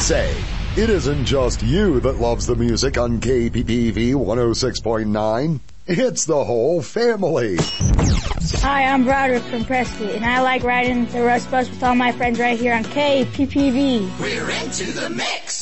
say, it isn't just you that loves the music on KPPV 106.9. It's the whole family. Hi, I'm Broderick from Prescott, and I like riding the Rush Bus with all my friends right here on KPPV. We're into the mix.